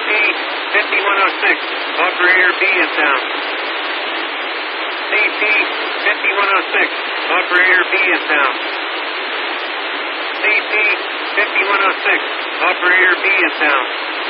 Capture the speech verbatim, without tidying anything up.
P fifty-one oh six, operator B is down. C P fifty-one oh six, operator B is down. C P fifty-one oh six, operator B is down.